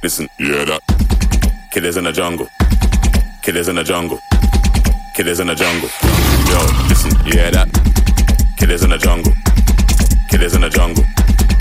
listen, yeah that. Killers in the jungle. Killers in the jungle. Killers in the jungle. Yo, listen, yeah that. Killers in the jungle. Killers in the jungle.